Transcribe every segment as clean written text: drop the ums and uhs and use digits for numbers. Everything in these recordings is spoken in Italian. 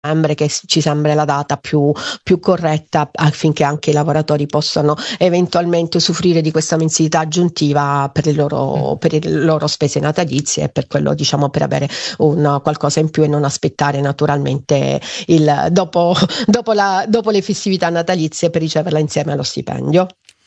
che ci sembra la data più corretta, affinché anche i lavoratori possano eventualmente usufruire di questa mensilità aggiuntiva per le loro spese natalizie, e per quello, diciamo, per avere qualcosa in più e non aspettare naturalmente dopo le festività natalizie per riceverla insieme allo stipendio.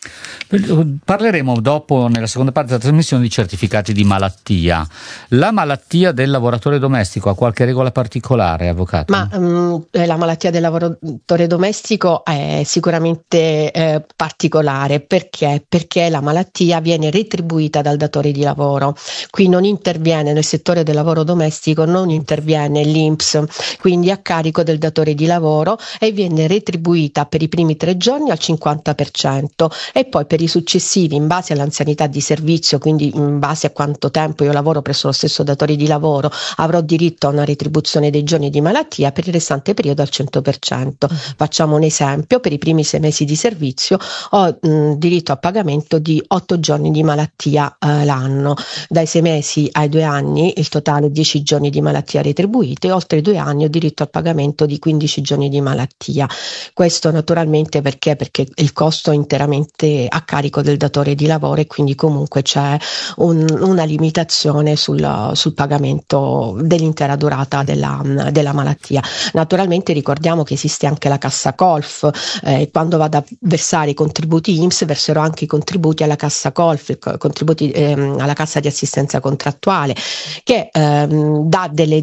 Parleremo dopo, nella seconda parte della trasmissione, di certificati di malattia. La malattia del lavoratore domestico ha qualche regola particolare, avvocato? Ma la malattia del lavoratore domestico è sicuramente particolare. Perché? Perché la malattia viene retribuita dal datore di lavoro. Qui non interviene, nel settore del lavoro domestico non interviene l'INPS, quindi a carico del datore di lavoro, e viene retribuita per i primi 3 giorni al 50%, e poi per i successivi, in base all'anzianità di servizio, quindi in base a quanto tempo io lavoro presso lo stesso datore di lavoro, avrò diritto a una retribuzione dei giorni di malattia per il restante periodo al 100%. Facciamo un esempio: per i primi 6 mesi di servizio ho diritto a pagamento di 8 giorni di malattia l'anno. Dai 6 mesi ai 2 anni il totale 10 giorni di malattia retribuite, e oltre i 2 anni ho diritto al pagamento di 15 giorni di malattia. Questo naturalmente perché il costo è interamente a carico del datore di lavoro, e quindi comunque c'è una limitazione sul pagamento dell'intera durata della malattia. Naturalmente ricordiamo che esiste anche la cassa Colf, quando vado a versare i contributi INPS verserò anche i contributi alla cassa Colf, contributi alla cassa di assistenza contrattuale, che dà delle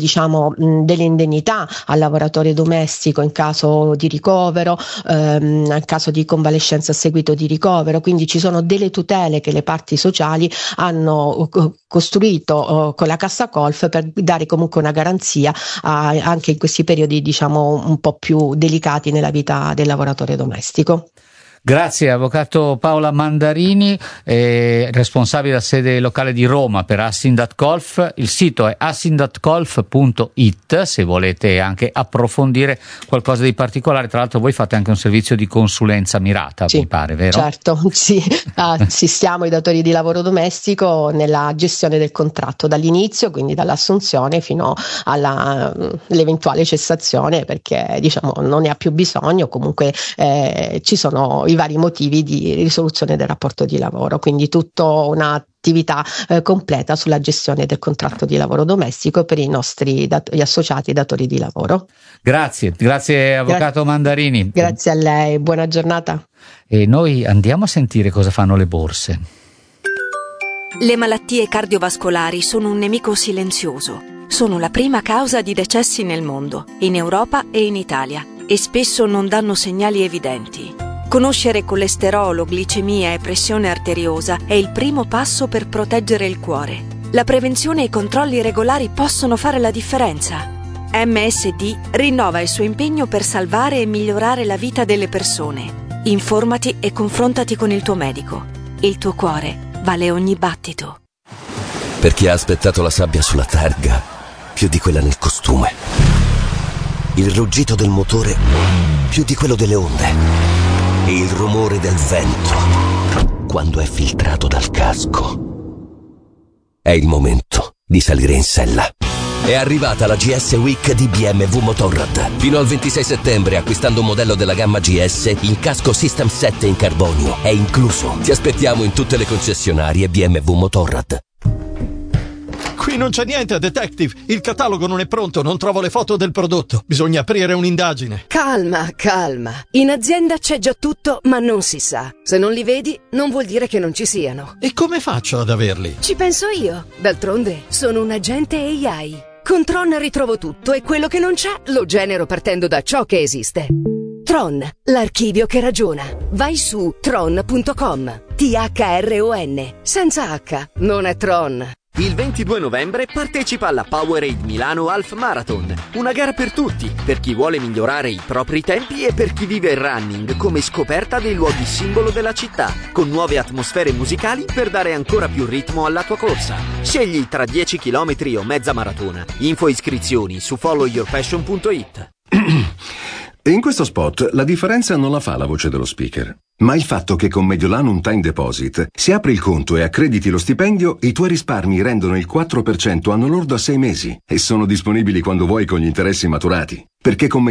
indennità al lavoratore domestico in caso di ricovero, in caso di convalescenza a seguito di ricovero. Quindi ci sono delle tutele che le parti sociali hanno costruito con la cassa Colf per dare comunque una garanzia anche in questi periodi, diciamo, un po' più delicati nella vita del lavoratore domestico. Grazie, avvocato Paola Mandarini, responsabile della sede locale di Roma per Assin.Colf. Il sito è assin.colf.it se volete anche approfondire qualcosa di particolare. Tra l'altro voi fate anche un servizio di consulenza mirata, sì, mi pare, vero? Certo, sì, assistiamo i datori di lavoro domestico nella gestione del contratto dall'inizio, quindi dall'assunzione fino all'eventuale cessazione, perché, diciamo, non ne ha più bisogno. Comunque ci sono i vari motivi di risoluzione del rapporto di lavoro, quindi tutta un'attività completa sulla gestione del contratto di lavoro domestico per i nostri gli associati datori di lavoro. Grazie avvocato Mandarini. Grazie a lei, buona giornata. E noi andiamo a sentire cosa fanno le borse. Le malattie cardiovascolari sono un nemico silenzioso. Sono la prima causa di decessi nel mondo, in Europa e in Italia, e spesso non danno segnali evidenti. Conoscere colesterolo, glicemia e pressione arteriosa è il primo passo per proteggere il cuore. La prevenzione e i controlli regolari possono fare la differenza. MSD rinnova il suo impegno per salvare e migliorare la vita delle persone. Informati e confrontati con il tuo medico. Il tuo cuore vale ogni battito. Per chi ha aspettato la sabbia sulla targa più di quella nel costume. Il ruggito del motore più di quello delle onde. E il rumore del vento quando è filtrato dal casco. È il momento di salire in sella. È arrivata la GS Week di BMW Motorrad. Fino al 26 settembre, acquistando un modello della gamma GS, il casco System 7 in carbonio è incluso. Ti aspettiamo in tutte le concessionarie BMW Motorrad. Qui non c'è niente, detective. Il catalogo non è pronto, non trovo le foto del prodotto. Bisogna aprire un'indagine. Calma. In azienda c'è già tutto, ma non si sa. Se non li vedi, non vuol dire che non ci siano. E come faccio ad averli? Ci penso io. D'altronde, sono un agente AI. Con Tron ritrovo tutto e quello che non c'è lo genero partendo da ciò che esiste. Tron, l'archivio che ragiona. Vai su tron.com. THRON. Senza H, non è Tron. Il 22 novembre partecipa alla Powerade Milano Half Marathon, una gara per tutti, per chi vuole migliorare i propri tempi e per chi vive il running come scoperta dei luoghi simbolo della città, con nuove atmosfere musicali per dare ancora più ritmo alla tua corsa. Scegli tra 10 km o mezza maratona. Info e iscrizioni su followyourpassion.it. In questo spot la differenza non la fa la voce dello speaker. Ma il fatto che con Mediolanum Time Deposit, se apri il conto e accrediti lo stipendio, i tuoi risparmi rendono il 4% anno lordo a 6 mesi e sono disponibili quando vuoi con gli interessi maturati. Perché con